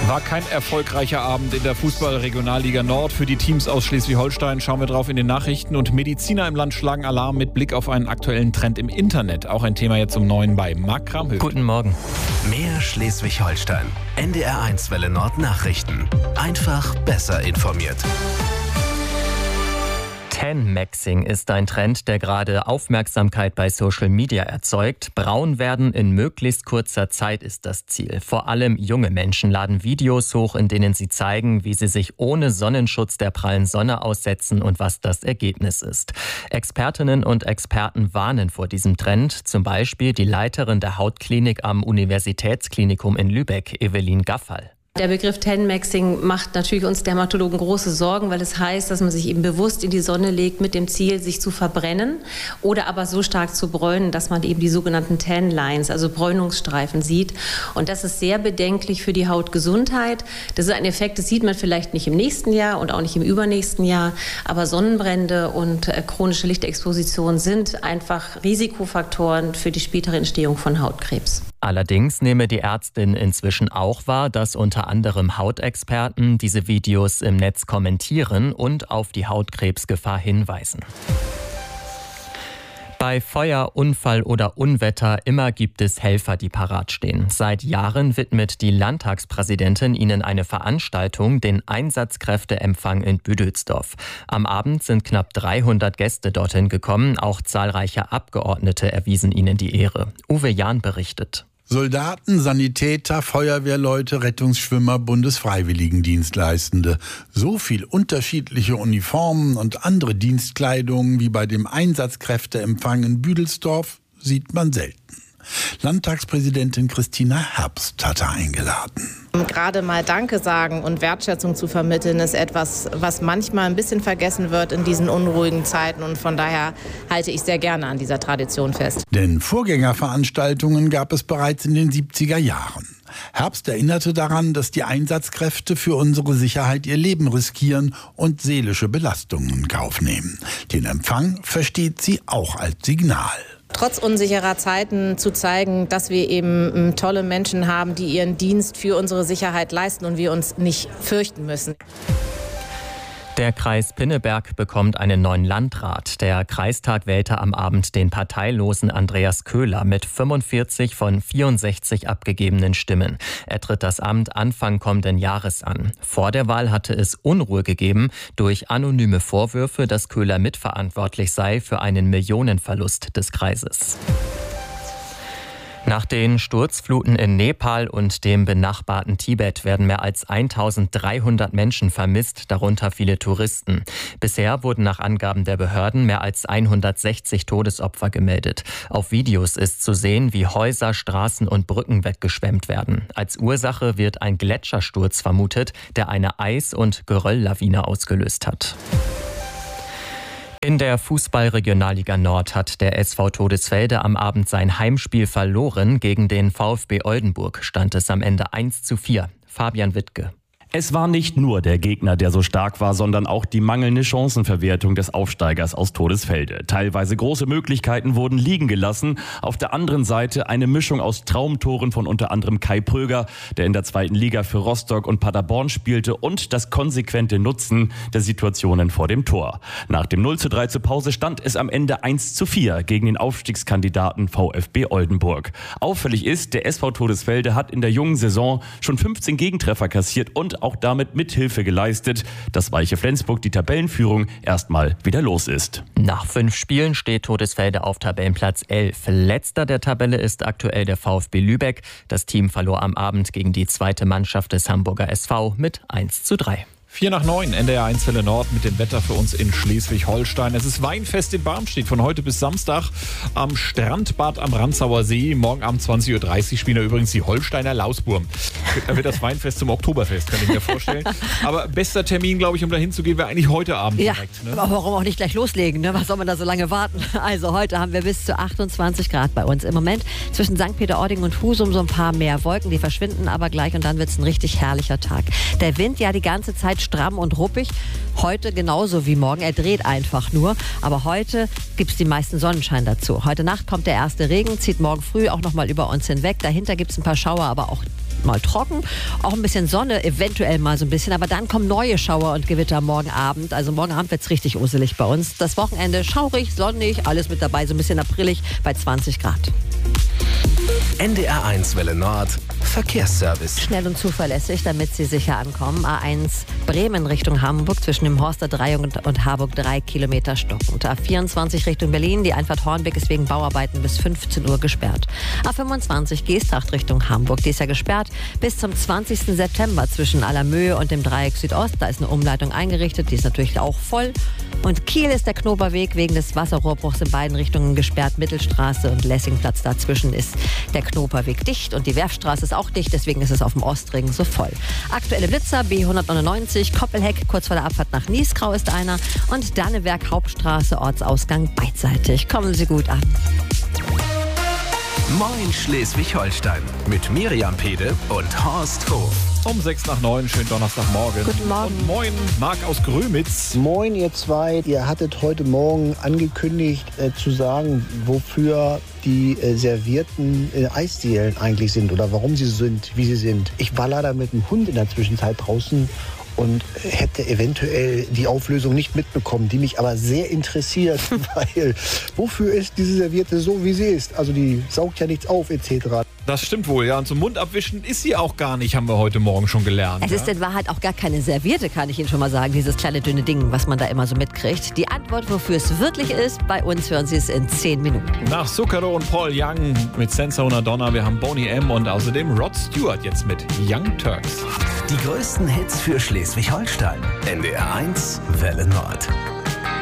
War kein erfolgreicher Abend in der Fußball-Regionalliga Nord für die Teams aus Schleswig-Holstein. Schauen wir drauf in den Nachrichten. Und Mediziner im Land schlagen Alarm mit Blick auf einen aktuellen Trend im Internet. Auch ein Thema jetzt um 9 bei Marc Kramhöft. Guten Morgen. Mehr Schleswig-Holstein. NDR1 Welle Nord Nachrichten. Einfach besser informiert. Tan-Maxing ist ein Trend, der gerade Aufmerksamkeit bei Social Media erzeugt. Braun werden in möglichst kurzer Zeit ist das Ziel. Vor allem junge Menschen laden Videos hoch, in denen sie zeigen, wie sie sich ohne Sonnenschutz der prallen Sonne aussetzen und was das Ergebnis ist. Expertinnen und Experten warnen vor diesem Trend. Zum Beispiel die Leiterin der Hautklinik am Universitätsklinikum in Lübeck, Evelyn Gaffal. Der Begriff Tan-Maxing macht natürlich uns Dermatologen große Sorgen, weil es heißt, dass man sich eben bewusst in die Sonne legt mit dem Ziel, sich zu verbrennen oder aber so stark zu bräunen, dass man eben die sogenannten Tan Lines, also Bräunungsstreifen sieht. Und das ist sehr bedenklich für die Hautgesundheit. Das ist ein Effekt, das sieht man vielleicht nicht im nächsten Jahr und auch nicht im übernächsten Jahr, aber Sonnenbrände und chronische Lichtexposition sind einfach Risikofaktoren für die spätere Entstehung von Hautkrebs. Allerdings nehme die Ärztin inzwischen auch wahr, dass unter anderem Hautexperten diese Videos im Netz kommentieren und auf die Hautkrebsgefahr hinweisen. Bei Feuer, Unfall oder Unwetter immer gibt es Helfer, die parat stehen. Seit Jahren widmet die Landtagspräsidentin ihnen eine Veranstaltung, den Einsatzkräfteempfang in Büdelsdorf. Am Abend sind knapp 300 Gäste dorthin gekommen. Auch zahlreiche Abgeordnete erwiesen ihnen die Ehre. Uwe Jahn berichtet. Soldaten, Sanitäter, Feuerwehrleute, Rettungsschwimmer, Bundesfreiwilligendienstleistende. So viel unterschiedliche Uniformen und andere Dienstkleidung wie bei dem Einsatzkräfteempfang in Büdelsdorf sieht man selten. Landtagspräsidentin Christina Herbst hatte eingeladen. Gerade mal Danke sagen und Wertschätzung zu vermitteln, ist etwas, was manchmal ein bisschen vergessen wird in diesen unruhigen Zeiten. Und von daher halte ich sehr gerne an dieser Tradition fest. Denn Vorgängerveranstaltungen gab es bereits in den 70er Jahren. Herbst erinnerte daran, dass die Einsatzkräfte für unsere Sicherheit ihr Leben riskieren und seelische Belastungen in Kauf nehmen. Den Empfang versteht sie auch als Signal. Trotz unsicherer Zeiten zu zeigen, dass wir eben tolle Menschen haben, die ihren Dienst für unsere Sicherheit leisten und wir uns nicht fürchten müssen. Der Kreis Pinneberg bekommt einen neuen Landrat. Der Kreistag wählte am Abend den parteilosen Andreas Köhler mit 45 von 64 abgegebenen Stimmen. Er tritt das Amt Anfang kommenden Jahres an. Vor der Wahl hatte es Unruhe gegeben durch anonyme Vorwürfe, dass Köhler mitverantwortlich sei für einen Millionenverlust des Kreises. Nach den Sturzfluten in Nepal und dem benachbarten Tibet werden mehr als 1300 Menschen vermisst, darunter viele Touristen. Bisher wurden nach Angaben der Behörden mehr als 160 Todesopfer gemeldet. Auf Videos ist zu sehen, wie Häuser, Straßen und Brücken weggeschwemmt werden. Als Ursache wird ein Gletschersturz vermutet, der eine Eis- und Gerölllawine ausgelöst hat. In der Fußball-Regionalliga Nord hat der SV Todesfelde am Abend sein Heimspiel verloren. Gegen den VfB Oldenburg stand es am Ende 1:4. Fabian Wittke. Es war nicht nur der Gegner, der so stark war, sondern auch die mangelnde Chancenverwertung des Aufsteigers aus Todesfelde. Teilweise große Möglichkeiten wurden liegen gelassen. Auf der anderen Seite eine Mischung aus Traumtoren von unter anderem Kai Pröger, der in der 2. Liga für Rostock und Paderborn spielte, und das konsequente Nutzen der Situationen vor dem Tor. Nach dem 0:3 zur Pause stand es am Ende 1:4 gegen den Aufstiegskandidaten VfB Oldenburg. Auffällig ist, der SV Todesfelde hat in der jungen Saison schon 15 Gegentreffer kassiert und auch damit Mithilfe geleistet, dass Weiche Flensburg die Tabellenführung erstmal wieder los ist. Nach 5 Spielen steht Todesfelde auf Tabellenplatz 11. Letzter der Tabelle ist aktuell der VfB Lübeck. Das Team verlor am Abend gegen die zweite Mannschaft des Hamburger SV mit 1:3. 4 nach 9, NDR1 Welle Nord mit dem Wetter für uns in Schleswig-Holstein. Es ist Weinfest in Barmstedt von heute bis Samstag am Strandbad am Ranzauer See. Morgen Abend 20:30 Uhr spielen da übrigens die Holsteiner Lausburm. Da wird das Weinfest zum Oktoberfest, kann ich mir vorstellen. Aber bester Termin, glaube ich, um da hinzugehen, wäre eigentlich heute Abend direkt. Ne? Aber warum auch nicht gleich loslegen? Ne? Was soll man da so lange warten? Also heute haben wir bis zu 28 Grad bei uns. Im Moment zwischen St. Peter-Ording und Husum so ein paar mehr Wolken, die verschwinden aber gleich und dann wird es ein richtig herrlicher Tag. Der Wind ja die ganze Zeit stramm und ruppig. Heute genauso wie morgen. Er dreht einfach nur. Aber heute gibt es die meisten Sonnenschein dazu. Heute Nacht kommt der erste Regen, zieht morgen früh auch nochmal über uns hinweg. Dahinter gibt es ein paar Schauer, aber auch mal trocken, auch ein bisschen Sonne, eventuell mal so ein bisschen, aber dann kommen neue Schauer und Gewitter morgen Abend. Also morgen Abend wird es richtig uselig bei uns. Das Wochenende schaurig, sonnig, alles mit dabei, so ein bisschen aprillig bei 20 Grad. NDR1 Welle Nord, Verkehrsservice. Schnell und zuverlässig, damit Sie sicher ankommen. A1 Bremen Richtung Hamburg, zwischen dem Horster 3 und Harburg 3 Kilometer stockend. A24 Richtung Berlin, die Einfahrt Hornbeck ist wegen Bauarbeiten bis 15 Uhr gesperrt. A25 Geesthacht Richtung Hamburg, die ist ja gesperrt bis zum 20. September zwischen Allermöhe und dem Dreieck Südost. Da ist eine Umleitung eingerichtet, die ist natürlich auch voll. Und Kiel ist der Knoberweg wegen des Wasserrohrbruchs in beiden Richtungen gesperrt. Mittelstraße und Lessingplatz dazwischen ist der Knoberweg dicht und die Werfstraße ist auch dicht, deswegen ist es auf dem Ostring so voll. Aktuelle Blitzer B199, Koppelheck, kurz vor der Abfahrt nach Niesgrau ist einer und Dannewerk Hauptstraße, Ortsausgang beidseitig. Kommen Sie gut an. Moin Schleswig-Holstein mit Miriam Pede und Horst Hof. Um 6:06, schönen Donnerstagmorgen. Guten Morgen. Und moin, Marc aus Grömitz. Moin ihr zwei, ihr hattet heute Morgen angekündigt zu sagen, wofür die servierten Eisdielen eigentlich sind oder warum sie so sind, wie sie sind. Ich war leider mit dem Hund in der Zwischenzeit draußen und hätte eventuell die Auflösung nicht mitbekommen, die mich aber sehr interessiert, weil wofür ist diese Serviette so, wie sie ist? Also die saugt ja nichts auf etc. Das stimmt wohl, ja. Und zum Mund abwischen ist sie auch gar nicht, haben wir heute Morgen schon gelernt. Es ist in Wahrheit auch gar keine Serviette, kann ich Ihnen schon mal sagen, dieses kleine dünne Ding, was man da immer so mitkriegt. Die Antwort, wofür es wirklich ist, bei uns hören Sie es in 10 Minuten. Nach Zucchero und Paul Young mit Senza Una Donna, wir haben Boney M. und außerdem Rod Stewart jetzt mit Young Turks. Die größten Hits für Schleswig-Holstein. NDR1 Welle Nord.